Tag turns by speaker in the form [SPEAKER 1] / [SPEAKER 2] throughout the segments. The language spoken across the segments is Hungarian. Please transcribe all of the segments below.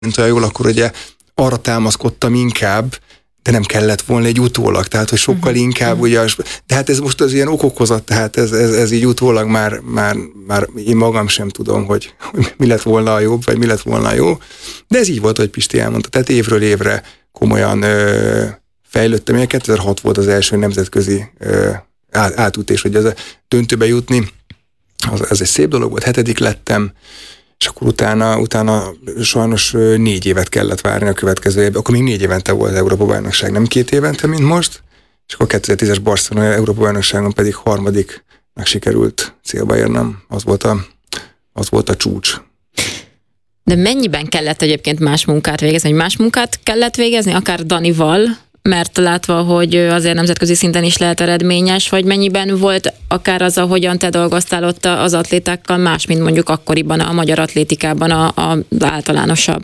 [SPEAKER 1] olyan jól, akkor ugye arra támaszkodtam inkább, de nem kellett volna egy utólag, tehát hogy sokkal inkább, ugye, de hát ez most az ilyen okokozat, tehát ez így utólag már én magam sem tudom, hogy mi lett volna a jobb, vagy mi lett volna a jó, de ez így volt, hogy Pisti elmondta, tehát évről évre komolyan fejlődtem, én 2006 volt az első nemzetközi átütés, hogy ez a döntőbe jutni, ez egy szép dolog volt, 7. lettem, és akkor utána sajnos 4 évet kellett várni a következő évben. Akkor még 4 évente volt az Európa-bajnokság, nem 2 évente, mint most. És akkor 2010-es Barcelona Európa-bajnokságon pedig 3. sikerült célba érnem. Az volt a csúcs.
[SPEAKER 2] De mennyiben kellett egyébként más munkát végezni? Hogy más munkát kellett végezni, akár Danival, mert látva, hogy azért nemzetközi szinten is lehet eredményes, vagy mennyiben volt akár az, ahogyan te dolgoztál ott az atlétákkal más, mint mondjuk akkoriban a magyar atlétikában az általánosabb?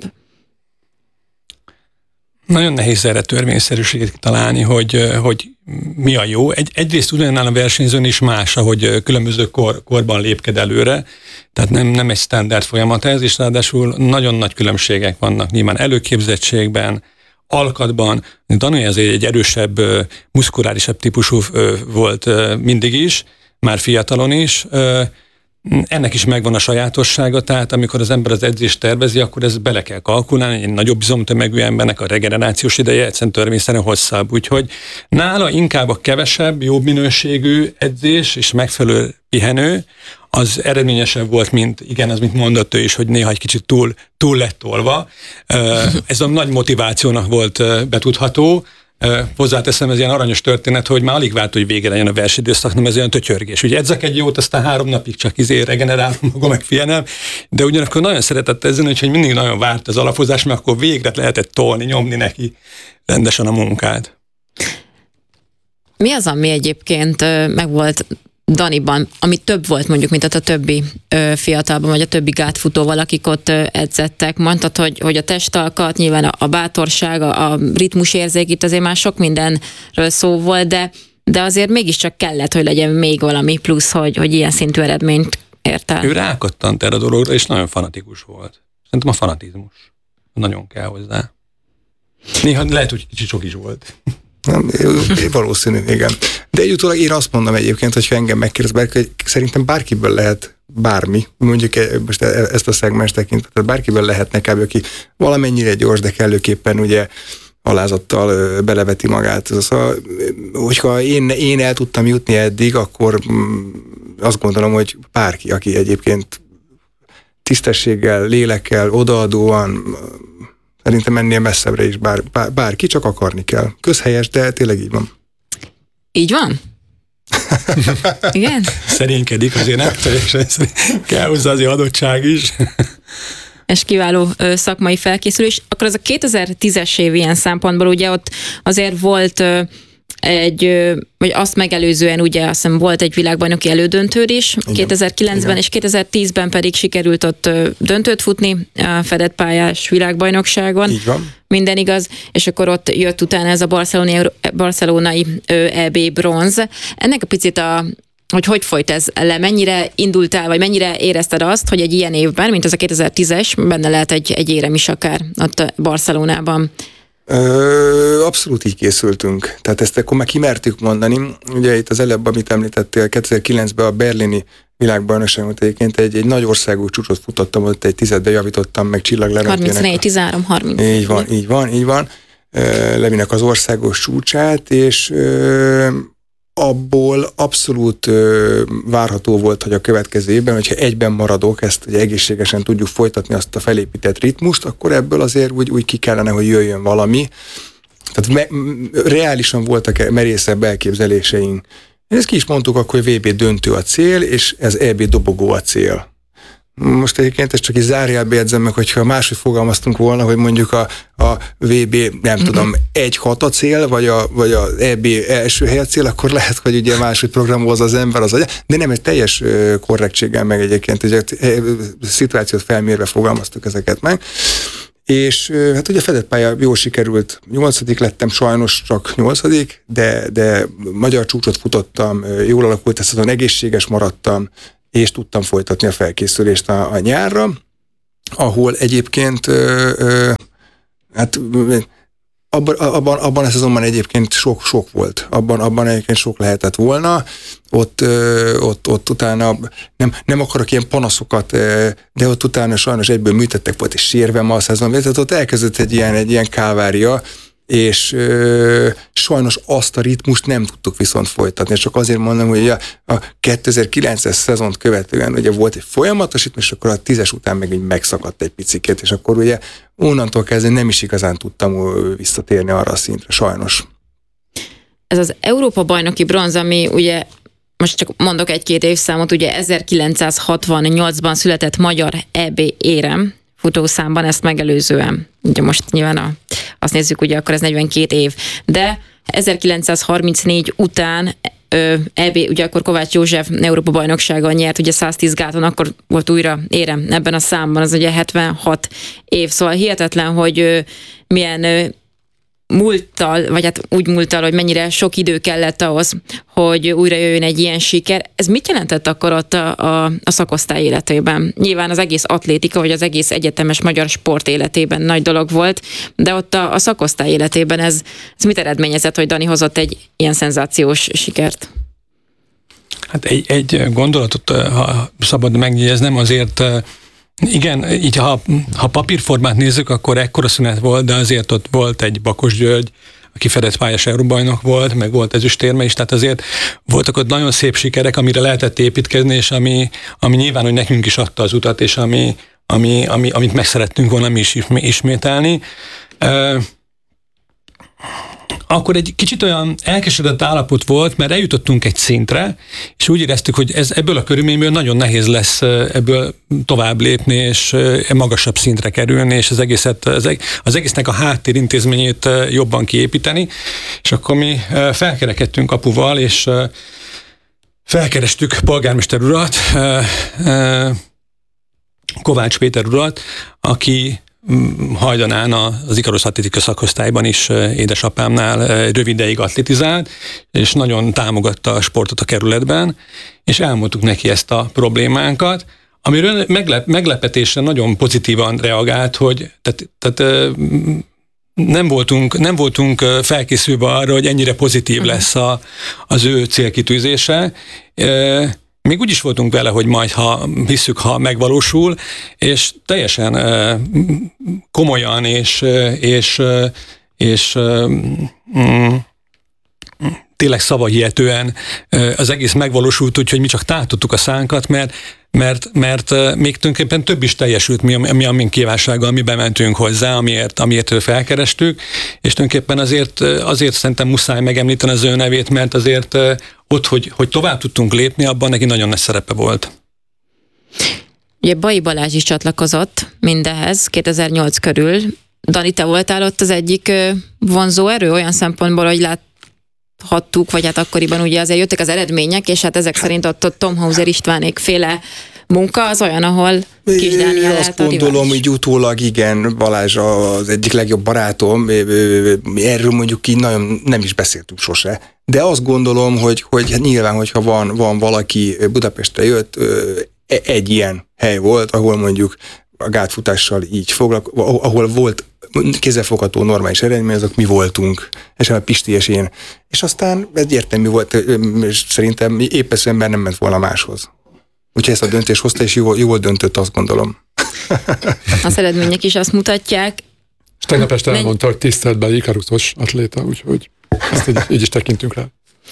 [SPEAKER 3] Nagyon nehéz erre törvényszerűséget találni, hogy mi a jó. Egyrészt ugyanannál a versenyzőn is más, ahogy különböző korban lépked előre, tehát nem egy standard folyamat ez, és ráadásul nagyon nagy különbségek vannak nyilván előképzettségben, alkatban. Dani azért egy erősebb, muszkulárisabb típusú volt mindig is, már fiatalon is. Ennek is megvan a sajátossága, tehát amikor az ember az edzést tervezi, akkor ez bele kell kalkulálni, egy nagyobb izomtömegű embernek a regenerációs ideje egyszerűen törvényszerűen hosszabb. Úgyhogy nála inkább a kevesebb, jobb minőségű edzés és megfelelő pihenő, az eredményesebb volt, mint mondott ő is, hogy néha egy kicsit túl lett tolva. Ez a nagy motivációnak volt betudható. Hozzáteszem, ez ilyen aranyos történet, hogy már alig várt, hogy vége legyen a versenyidőszaknak, ez olyan tötyörgés. Ugye edzek egy jót, aztán 3 napig csak regenerálom magam, meg pihenem, de ugyanakkor nagyon szeretett ezen, hogy mindig nagyon várt az alapozás, mert akkor végre lehetett tolni, nyomni neki rendesen a munkát.
[SPEAKER 2] Mi az, ami egyébként meg volt Daniban, ami több volt mondjuk, mint a többi fiatalban, vagy a többi gátfutóval, akik ott edzettek? Mondtad, hogy a testalkat, nyilván a bátorság, a ritmusérzék, itt azért már sok mindenről szó volt, de azért mégiscsak kellett, hogy legyen még valami plusz, hogy ilyen szintű eredményt ért el.
[SPEAKER 3] Ő rákattant erre a dologra, és nagyon fanatikus volt. Szerintem a fanatizmus. Nagyon kell hozzá. Néha lehet, hogy kicsit sok is volt.
[SPEAKER 1] Nem, valószínű, igen. De egy utólag én azt mondom egyébként, hogyha engem megkérdez, hogy szerintem bárkiből lehet bármi, mondjuk most ezt a szegmens tekintve, tehát bárkiből lehet nekem, aki valamennyire gyors, de kellőképpen ugye alázattal beleveti magát. Szóval, hogyha én el tudtam jutni eddig, akkor azt gondolom, hogy bárki, aki egyébként tisztességgel, lélekkel, odaadóan, szerintem ennél messzebbre is bárki, csak akarni kell. Közhelyes, de tényleg így van.
[SPEAKER 2] Így van? Igen?
[SPEAKER 3] Szerénykedik, azért nem teljesen kell hozzá azért adottság is.
[SPEAKER 2] És kiváló szakmai felkészülés. Akkor az a 2010-es év ilyen szempontból, ugye ott azért volt vagy azt megelőzően ugye azt hiszem volt egy világbajnoki elődöntőd is, igen, 2009-ben igen. És 2010-ben pedig sikerült ott döntőt futni a fedett pályás világbajnokságon.
[SPEAKER 1] Így van.
[SPEAKER 2] Minden igaz, és akkor ott jött utána ez a barcelonai EB bronz. Ennek a picit hogy folyt ez le? Mennyire indultál, vagy mennyire érezted azt, hogy egy ilyen évben, mint az a 2010-es, benne lehet egy érem is akár ott Barcelonában?
[SPEAKER 1] Abszolút így készültünk. Tehát ezt akkor már kimertük mondani. Ugye itt az előbb, amit említettél, 2009-ben a berlini világbajnokságon egyébként egy nagy országú csúcsot futottam, ott egy 10-de javítottam meg Csillag Levinek.
[SPEAKER 2] 34-13-30.
[SPEAKER 1] Így van. Levinek az országos csúcsát, és abból abszolút várható volt, hogy a következő évben, hogyha egyben maradok, ezt ugye egészségesen tudjuk folytatni azt a felépített ritmust, akkor ebből azért úgy ki kellene, hogy jöjjön valami. Tehát reálisan voltak merészebb elképzeléseink. Ezt ki is mondtuk akkor, hogy VB döntő a cél, és ez EB dobogó a cél. Most egyébként ezt csak így zárójelbe jegyzem meg, hogyha máshogy fogalmaztunk volna, hogy mondjuk a VB, nem tudom, 1-6 a cél, vagy a EB első hely a cél, akkor lehet, hogy ugye máshogy programoz az ember az agya, de nem egy teljes korrektséggel meg egyébként, ugye szituációt felmérve fogalmaztuk ezeket meg. És hát ugye a fedett pálya jól sikerült, 8. lettem, sajnos csak 8, de magyar csúcsot futottam, jól alakult, ezt azon egészséges maradtam, és tudtam folytatni a felkészülést a nyárra. ahol egyébként hát abban a szezonban egyébként sok volt. Abban egyébként sok lehetett volna. Ott utána nem akarok ilyen panaszokat, de ott utána sajnos egyből műtettek, volt és sérve ma a szezonban. Tehát ott elkezdett egy ilyen kávária, és sajnos azt a ritmust nem tudtuk viszont folytatni. Csak azért mondom, hogy a 2009-es szezont követően ugye volt egy folyamatos ritmus, és akkor a 10-es után meg így megszakadt egy picikét, és akkor ugye onnantól kezdve nem is igazán tudtam visszatérni arra a szintre, sajnos.
[SPEAKER 2] Ez az Európa-bajnoki bronz, ami ugye, most csak mondok egy-két évszámot, ugye 1968-ban született magyar EB érem futószámban, ezt megelőzően. Ugye most nyilván azt nézzük, ugye akkor ez 42 év, de 1934 után EB, ugye akkor Kovács József Európa-bajnokságon nyert, ugye 110 gáton, akkor volt újra érem ebben a számban, az ugye 76 év, szóval hihetetlen, hogy milyen múlttal, vagy hát úgy múlttal, hogy mennyire sok idő kellett ahhoz, hogy újra jöjjön egy ilyen siker. Ez mit jelentett akkor ott a szakosztály életében? Nyilván az egész atlétika, vagy az egész egyetemes magyar sport életében nagy dolog volt, de ott a szakosztály életében ez mit eredményezett, hogy Dani hozott egy ilyen szenzációs sikert?
[SPEAKER 3] Hát egy gondolatot, ha szabad megjegyeznem, azért igen, így ha papírformát nézzük, akkor ekkora szünet volt, de azért ott volt egy Bakos György, aki fedett pályás euróbajnok volt, meg volt ezüstérme is, tehát azért voltak ott nagyon szép sikerek, amire lehetett építkezni, és ami nyilván, hogy nekünk is adta az utat, és amit meg szerettünk volna mi is ismételni. Akkor egy kicsit olyan elkeseredett állapot volt, mert eljutottunk egy szintre, és úgy éreztük, hogy ebből a körülményből nagyon nehéz lesz ebből tovább lépni, és magasabb szintre kerülni, és az egésznek a háttérintézményét jobban kiépíteni. És akkor mi felkerekedtünk apuval, és felkerestük polgármester urat, Kovács Péter urat, aki hajdanán az Ikarusz atlétika szakosztályban is édesapámnál rövid ideig atlétizált, és nagyon támogatta a sportot a kerületben, és elmondtuk neki ezt a problémánkat, amiről meglepetésre nagyon pozitívan reagált, hogy tehát nem voltunk felkészülve arra, hogy ennyire pozitív lesz az ő célkitűzése. Még úgy is voltunk vele, hogy majd, ha hisszük, ha megvalósul, és teljesen komolyan és tényleg szavahihetően az egész megvalósult, úgyhogy mi csak tátottuk a szánkat, mert még tulajdonképpen több is teljesült, mi a mi kívánsággal, mi bementünk hozzá, amiért felkerestük, és tulajdonképpen azért szerintem muszáj megemlíteni az ő nevét, mert azért ott, hogy tovább tudtunk lépni, abban neki nagyon nagy szerepe volt.
[SPEAKER 2] Ugye Bai Balázs is csatlakozott mindehez 2008 körül. Dani, te voltál ott az egyik vonzó erő olyan szempontból, hogy láthattuk, vagy hát akkoriban ugye azért jöttek az eredmények, és hát ezek szerint ott Tom Hauser Istvánék féle munka az olyan, ahol Kis Dániel
[SPEAKER 1] azt gondolom, hogy utólag igen, Balázs az egyik legjobb barátom, erről mondjuk így nagyon nem is beszéltünk sose, de azt gondolom, hogy nyilván, hogyha van valaki Budapestre jött, egy ilyen hely volt, ahol mondjuk a gátfutással így ahol volt kézzelfogható normális eredmény, azok mi voltunk, és a Pisti és én. És aztán ez értelmű volt, és szerintem épp ember nem ment volna máshoz. Úgyhogy ezt a döntést hozta, és jól döntött, azt gondolom.
[SPEAKER 2] Az eredmények is azt mutatják.
[SPEAKER 4] És tegnap este elmondta, hogy tiszteletbeli Ikaruszos atléta, úgyhogy ezt így is tekintünk rá.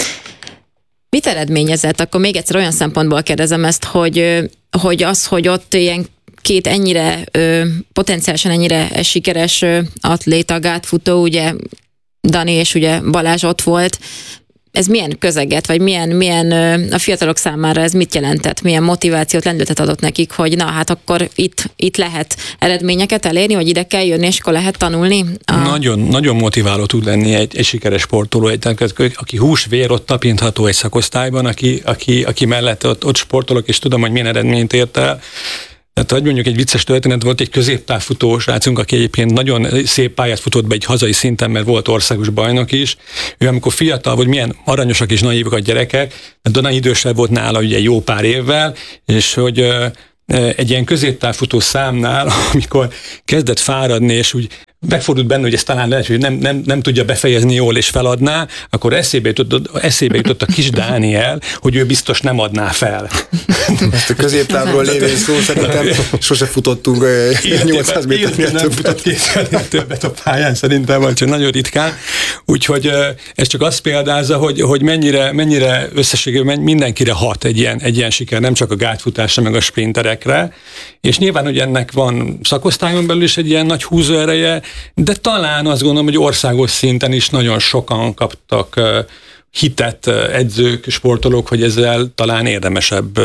[SPEAKER 2] Mit eredményezett? Akkor még egyszer olyan szempontból kérdezem ezt, hogy ott ilyen két ennyire potenciálisan ennyire sikeres atléta, gátfutó, ugye Dani és ugye Balázs ott volt. Ez milyen közeget, vagy milyen a fiatalok számára ez mit jelentett? Milyen motivációt, lendületet adott nekik, hogy na hát akkor itt lehet eredményeket elérni, vagy ide kell jönni, és akkor lehet tanulni?
[SPEAKER 3] Nagyon, nagyon motiváló tud lenni egy sikeres sportoló, aki hús-vér ott tapintható egy szakosztályban, aki mellett ott sportolok, és tudom, hogy milyen eredményt ért el. Tehát, hogy mondjuk egy vicces történet, volt egy középtávfutó srácunk, aki egyébként nagyon szép pályát futott be egy hazai szinten, mert volt országos bajnok is. Ő amikor fiatal volt, milyen aranyosak és naívak a gyerekek, de nagyon idősebb volt nála ugye jó pár évvel, és hogy egy ilyen középtávfutó számnál, amikor kezdett fáradni, és úgy megfordult benne, hogy ezt talán lehet, hogy nem tudja befejezni jól, és feladná, akkor eszébe jutott a kis Dániel, hogy ő biztos nem adná fel.
[SPEAKER 1] Ezt a középtávról lévén szó szerintem sose futottunk 800 méternél
[SPEAKER 3] nem futott többet a pályán, szerintem, vagy csak nagyon ritkán. Úgyhogy ez csak azt példázza, hogy mennyire összességében mindenkire hat egy ilyen siker, nem csak a gátfutásra, meg a sprinterekre. És nyilván, hogy ennek van szakosztályon belül is egy ilyen nagy húzóereje, de talán azt gondolom, hogy országos szinten is nagyon sokan kaptak hitet edzők, sportolók, hogy ezzel talán érdemesebb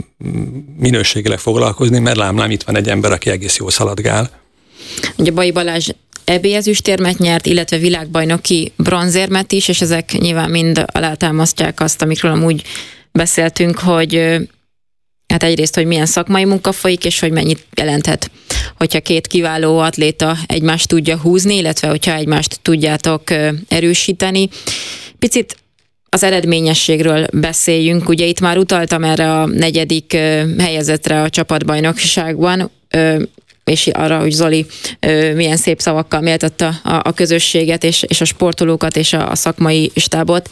[SPEAKER 3] minőségileg foglalkozni, mert lám itt van egy ember, aki egész jól szaladgál.
[SPEAKER 2] Ugye Bai Balázs EB ezüstérmet nyert, illetve világbajnoki bronzérmet is, és ezek nyilván mind alátámasztják azt, amikről amúgy beszéltünk, hogy hát egyrészt, hogy milyen szakmai munka folyik, és hogy mennyit jelenthet, hogyha két kiváló atléta egymást tudja húzni, illetve hogyha egymást tudjátok erősíteni. Picit az eredményességről beszéljünk. Ugye itt már utaltam erre a 4. helyezetre a csapatbajnokságban, és arra, hogy Zoli milyen szép szavakkal méltatta a közösséget, és a sportolókat, és a szakmai stábot.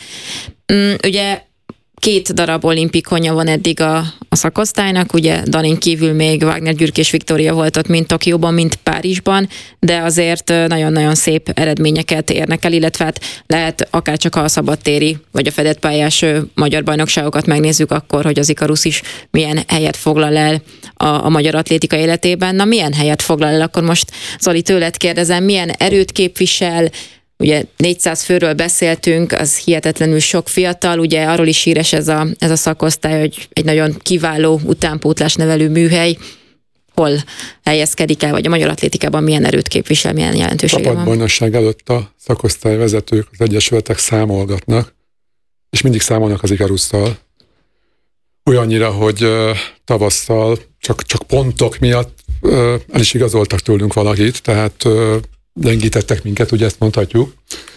[SPEAKER 2] Ugye 2 darab olimpikonja van eddig a szakosztálynak, ugye Danin kívül még Wagner Gyürk és Viktória volt ott mind Tokióban, mind Párizsban, de azért nagyon-nagyon szép eredményeket érnek el, illetve hát lehet akár csak a szabadtéri, vagy a fedett pályás magyar bajnokságokat megnézzük akkor, hogy az Ikarus is milyen helyet foglal el a magyar atlétika életében. Na, milyen helyet foglal el? Akkor most Zoli, tőled kérdezem, milyen erőt képvisel? Ugye 400 főről beszéltünk, az hihetetlenül sok fiatal, ugye arról is híres ez a szakosztály, hogy egy nagyon kiváló utánpótlás nevelő műhely. Hol helyezkedik el, vagy a magyar atlétikában milyen erőt képvisel, milyen jelentősége van?
[SPEAKER 4] Csapatbajnokság előtt a szakosztály vezetők, az egyesületek számolgatnak, és mindig számolnak az Ikarusszal. Olyannyira, hogy tavasszal csak pontok miatt el is igazoltak tőlünk valakit, tehát gyengítettek minket, ugye ezt mondhatjuk.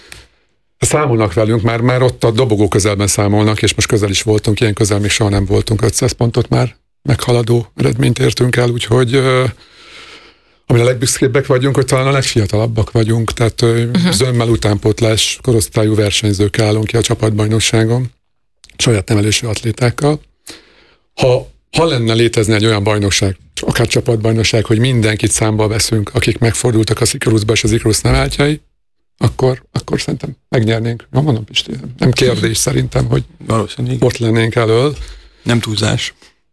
[SPEAKER 4] Számolnak velünk, már ott a dobogó közelben számolnak, és most közel is voltunk, ilyen közel még soha nem voltunk, 500 pontot már meghaladó eredményt értünk el, úgyhogy amire a legbüszkébbek vagyunk, hogy talán a legfiatalabbak vagyunk, tehát zömmel utánpótlás korosztályú versenyzők állunk ki a csapatbajnokságon, saját nevelésű atlétákkal. Ha lenne létezni egy olyan bajnokság, akár csapatbajnokság, hogy mindenkit számba veszünk, akik megfordultak az Ikarusba és az Ikarus neveltjei, akkor szerintem megnyernénk. Ja, mondom, Pisti, nem kérdés szerintem, hogy ott lennénk elől.
[SPEAKER 3] Nem túlzás.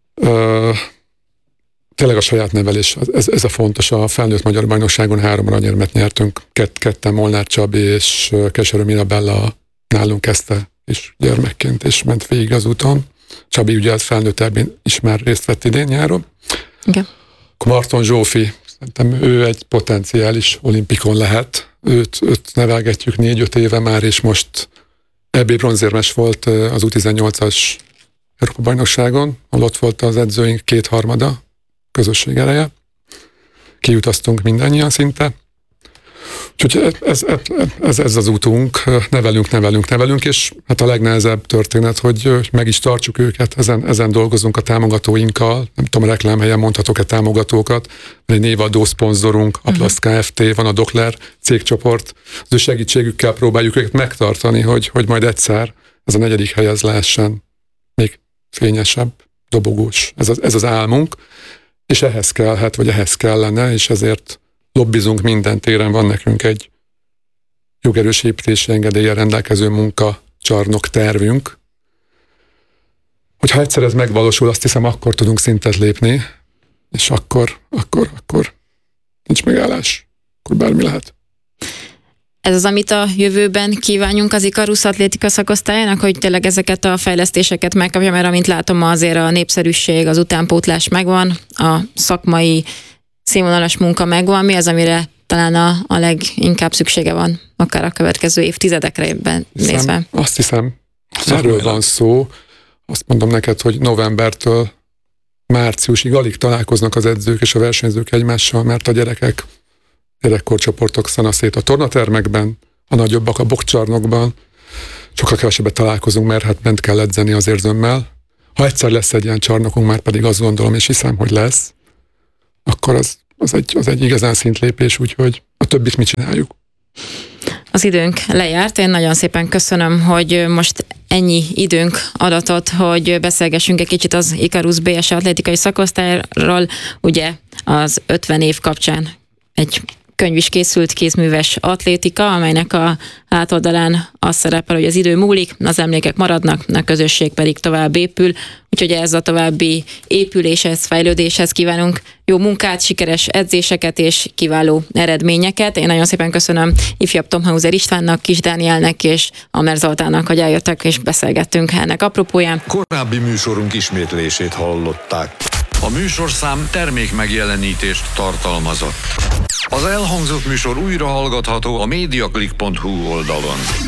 [SPEAKER 4] Tényleg a saját nevelés, ez a fontos. A felnőtt magyar bajnokságon 3 aranyérmet nyertünk, ketten Molnár Csabi és Keserű Mirabella nálunk kezdte, és gyermekként, és ment végig az úton. Csabi ugye az felnőtt erbén is már részt vett idén nyáron.
[SPEAKER 2] Igen.
[SPEAKER 4] Marton Zsófi, szerintem ő egy potenciális olimpikon lehet. Őt nevelgetjük 4-5 éve már, és most EB bronzérmes volt az U18-as Európa-bajnokságon, ahol ott volt az edzőink 2/3 közösség eleje. Kijutaztunk mindannyian szinte. Úgyhogy ez az útunk, nevelünk, és hát a legnehezebb történet, hogy meg is tartsuk őket, ezen dolgozunk a támogatóinkkal, nem tudom, a reklámhelyen mondhatok-e támogatókat, egy névadó szponzorunk, a Plast Kft., van a Dokler cégcsoport, az ő segítségükkel próbáljuk őket megtartani, hogy majd egyszer ez a 4. helyez lehessen még fényesebb, dobogós. Ez az álmunk, és ehhez kellene, és ezért lobbizunk minden téren, van nekünk egy jogerős építési engedéllyel rendelkező munkacsarnok tervünk. Hogyha egyszer ez megvalósul, azt hiszem, akkor tudunk szintet lépni, és akkor nincs megállás, akkor bármi lehet.
[SPEAKER 2] Ez az, amit a jövőben kívánjunk az Ikarus atlétika szakosztályának, hogy tényleg ezeket a fejlesztéseket megkapja, mert amint látom, azért a népszerűség, az utánpótlás megvan, a szakmai színvonalas munka megvan. Mi az, amire talán a leginkább szüksége van, akár a következő évtizedekre nézve?
[SPEAKER 4] Azt hiszem, erről van szó. Azt mondom neked, hogy novembertől márciusig alig találkoznak az edzők és a versenyzők egymással, mert a gyerekkorcsoportok szanaszét a tornatermekben, a nagyobbak a boxcsarnokban, sokkal kevesebbet találkozunk, mert hát bent kell edzeni az érzőmmel. Ha egyszer lesz egy ilyen csarnokunk, már pedig azt gondolom és hiszem, hogy lesz, akkor az egy igazán szintlépés, úgyhogy a többit mit csináljuk.
[SPEAKER 2] Az időnk lejárt, én nagyon szépen köszönöm, hogy most ennyi időnk adatot, hogy beszélgessünk egy kicsit az Ikarus BS atlétikai szakosztályról. Ugye az 50 év kapcsán egy könyv is készült, Kézműves atlétika, amelynek a hátoldalán az szerepel, hogy az idő múlik, az emlékek maradnak, a közösség pedig tovább épül, úgyhogy ez a további épüléshez, fejlődéshez kívánunk jó munkát, sikeres edzéseket és kiváló eredményeket. Én nagyon szépen köszönöm ifjabb Thomhauser Istvánnak, Kis Dánielnek és Amer Zoltánnak, hogy eljöttek és beszélgettünk ennek apropóján.
[SPEAKER 5] Korábbi műsorunk ismétlését hallották. A műsorszám termékmegjelenítést tartalmazott. Az elhangzott műsor újra hallgatható a mediaclick.hu oldalon.